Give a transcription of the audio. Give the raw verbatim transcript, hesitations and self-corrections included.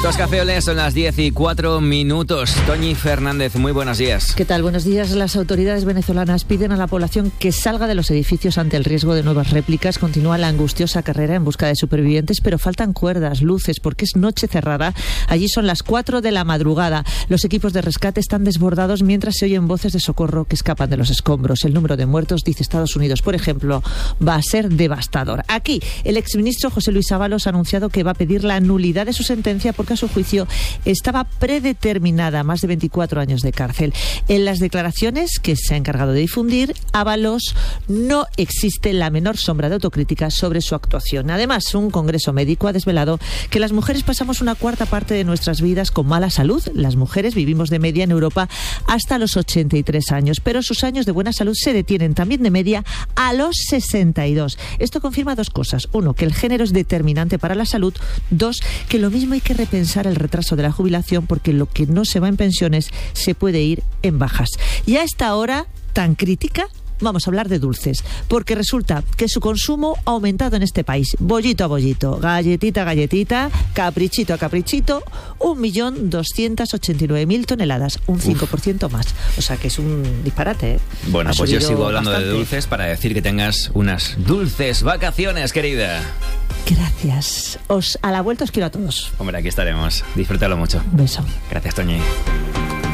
Esto es Café Olé, son las diez y cuatro minutos. Toñi Fernández, muy buenos días. ¿Qué tal? Buenos días. Las autoridades venezolanas piden a la población que salga de los edificios ante el riesgo de nuevas réplicas. Continúa la angustiosa carrera en busca de supervivientes, pero faltan cuerdas, luces, porque es noche cerrada. Allí son las cuatro de la madrugada. Los equipos de rescate están desbordados mientras se oyen voces de socorro que escapan de los escombros. El número de muertos, dice Estados Unidos, por ejemplo, va a ser devastador. Aquí, el exministro José Luis Ábalos ha anunciado que va a pedir la nulidad de su sentencia porque a su juicio estaba predeterminada, más de veinticuatro años de cárcel. En las declaraciones que se ha encargado de difundir, Ábalos no existe la menor sombra de autocrítica sobre su actuación. Además, un congreso médico ha desvelado que las mujeres pasamos una cuarta parte de nuestras vidas con mala salud. Las mujeres vivimos de media en Europa hasta los ochenta y tres años, pero sus años de buena salud se detienen también de media a los sesenta y dos. Esto confirma dos cosas. Uno, que el género es determinante para la salud. Dos, que lo mismo hay que repensar el retraso de la jubilación porque lo que no se va en pensiones se puede ir en bajas. Y a esta hora tan crítica vamos a hablar de dulces, porque resulta que su consumo ha aumentado en este país. Bollito a bollito, galletita a galletita, caprichito a caprichito, un millón doscientas ochenta y nueve mil toneladas, un cinco por ciento más. O sea que es un disparate, ¿eh? Bueno, Ha pues yo subido sigo hablando bastante. de dulces para decir que tengas unas dulces vacaciones, querida. Gracias. Os, a la vuelta os quiero a todos. Hombre, aquí estaremos. Disfrútalo mucho. Un beso. Gracias, Toñi.